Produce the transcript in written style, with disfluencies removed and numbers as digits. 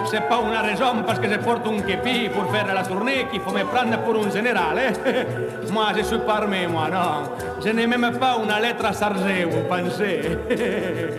c'est pas une raison parce que je porte un képi pour faire la tournée qu'il faut me prendre pour un général. Moi, je suis pas armé, moi, non. Je n'ai même pas une lettre à charger, vous pensez.